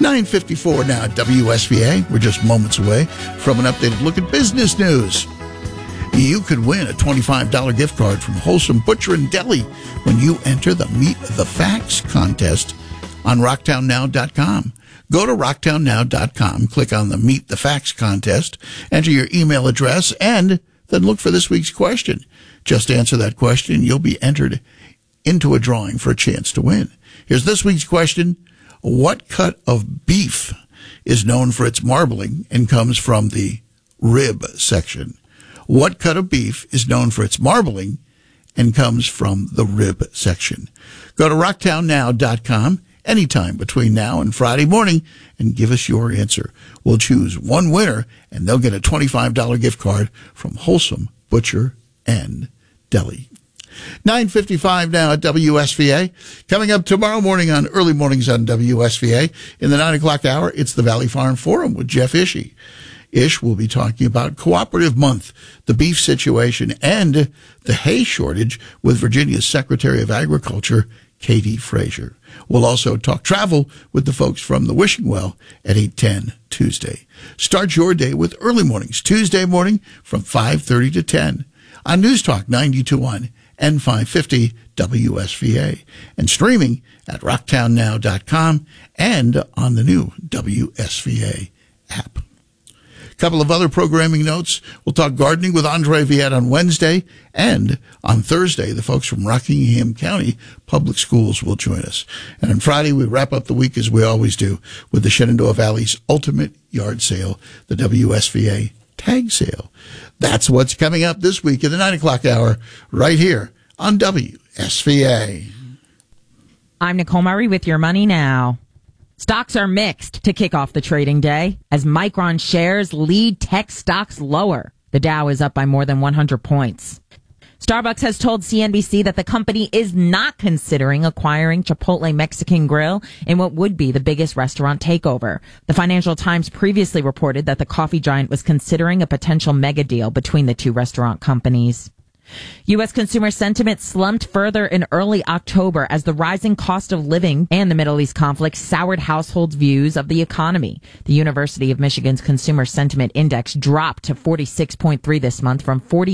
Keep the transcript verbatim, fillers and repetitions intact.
nine fifty-four now at W S V A. We're just moments away from an updated look at business news. You could win a twenty-five dollars gift card from Wholesome Butcher and Deli when you enter the Meet the Facts contest on rocktown now dot com. Go to rocktown now dot com, click on the Meet the Facts contest, enter your email address, and then look for this week's question. Just answer that question, you'll be entered into a drawing for a chance to win. Here's this week's question. What cut of beef is known for its marbling and comes from the rib section? What cut of beef is known for its marbling and comes from the rib section? Go to rocktown now dot com anytime between now and Friday morning and give us your answer. We'll choose one winner, and they'll get a twenty-five dollars gift card from Wholesome Butcher and Deli. nine fifty-five now at W S V A. Coming up tomorrow morning on Early Mornings on W S V A. In the nine o'clock hour, it's the Valley Farm Forum with Jeff Ishii. Ish will be talking about Cooperative Month, the beef situation, and the hay shortage with Virginia's Secretary of Agriculture, Katie Frazier. We'll also talk travel with the folks from the Wishing Well at eight ten Tuesday. Start your day with Early Mornings, Tuesday morning from five thirty to ten on News Talk ninety-two point one and five fifty W S V A, and streaming at rocktown now dot com and on the new W S V A app. Couple of other programming notes. We'll talk gardening with Andre Viette on Wednesday, and on Thursday, the folks from Rockingham County Public Schools will join us. And on Friday, we wrap up the week as we always do with the Shenandoah Valley's ultimate yard sale, the W S V A Tag Sale. That's what's coming up this week at the nine o'clock hour right here on W S V A. I'm Nicole Murray with Your Money Now. Stocks are mixed to kick off the trading day as Micron shares lead tech stocks lower. The Dow is up by more than one hundred points. Starbucks has told C N B C that the company is not considering acquiring Chipotle Mexican Grill in what would be the biggest restaurant takeover. The Financial Times previously reported that the coffee giant was considering a potential mega deal between the two restaurant companies. U S consumer sentiment slumped further in early October as the rising cost of living and the Middle East conflict soured households' views of the economy. The University of Michigan's Consumer Sentiment Index dropped to forty-six point three this month from forty